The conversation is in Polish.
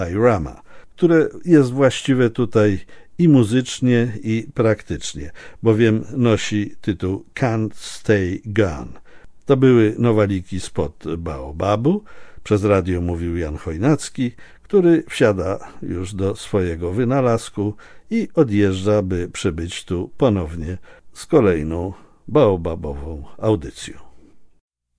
Irama, które jest właściwe tutaj i muzycznie, i praktycznie, bowiem nosi tytuł Can't Stay Gone. To były nowaliki spod Baobabu, przez radio mówił Jan Chojnacki, który wsiada już do swojego wynalazku i odjeżdża, by przybyć tu ponownie z kolejną baobabową audycją.